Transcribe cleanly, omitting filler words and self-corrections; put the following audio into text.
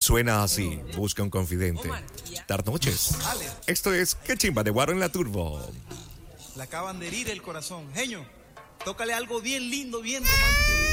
Suena así, busca un confidente. Dar noches. Esto es Qué Chimba de Guaro en la Turbo. Le acaban de herir el corazón. Genio, tócale algo bien lindo, bien romántico.